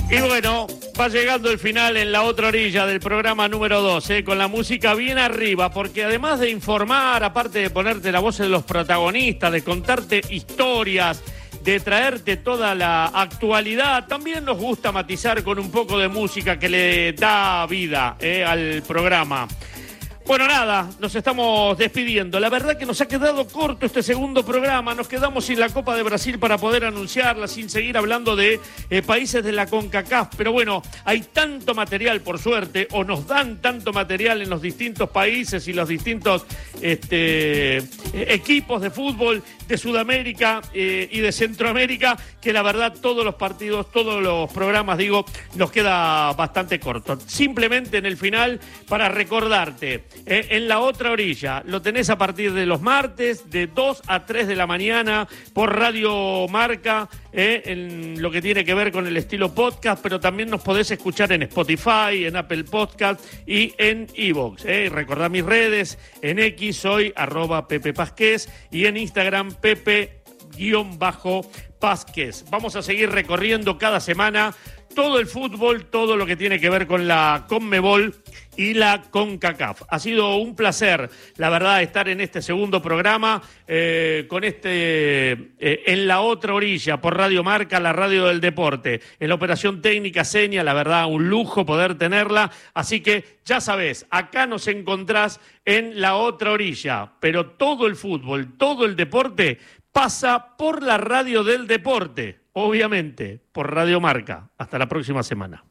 Y bueno, va llegando el final en la otra orilla del programa número 12, con la música bien arriba, porque además de informar, aparte de ponerte la voz de los protagonistas, de contarte historias, de traerte toda la actualidad, también nos gusta matizar con un poco de música que le da vida al programa. Bueno, nada, nos estamos despidiendo. La verdad que nos ha quedado corto este segundo programa. Nos quedamos sin la Copa de Brasil para poder anunciarla, sin seguir hablando de países de la CONCACAF. Pero bueno, hay tanto material, por suerte, o nos dan tanto material en los distintos países y los distintos equipos de fútbol de Sudamérica y de Centroamérica, que la verdad todos los partidos, todos los programas, nos queda bastante corto. Simplemente en el final, para recordarte, en la otra orilla, lo tenés a partir de los martes, de 2 a 3 de la mañana, por Radio Marca, en lo que tiene que ver con el estilo podcast, pero también nos podés escuchar en Spotify, en Apple Podcast y en iVoox. Recordá mis redes, en X soy @Pepe Pasquez y en Instagram Pepe_Pasquez. Vamos a seguir recorriendo cada semana todo el fútbol, todo lo que tiene que ver con la Conmebol y la CONCACAF. Ha sido un placer, la verdad, estar en este segundo programa, con en la otra orilla, por Radio Marca, la radio del deporte. En la operación técnica seña, la verdad, un lujo poder tenerla. Así que, ya sabés, acá nos encontrás en la otra orilla. Pero todo el fútbol, todo el deporte pasa por la radio del deporte. Obviamente, por Radio Marca. Hasta la próxima semana.